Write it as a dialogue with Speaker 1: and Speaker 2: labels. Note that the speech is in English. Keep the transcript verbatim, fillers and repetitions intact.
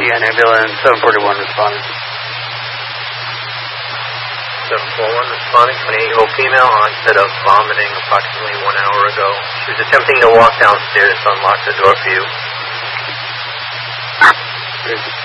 Speaker 1: Indiana ambulance, seven forty-one responding.
Speaker 2: seven forty-one responding, twenty-eight-year-old female, onset of vomiting approximately one hour ago. She was attempting to walk downstairs, so unlock the door for you.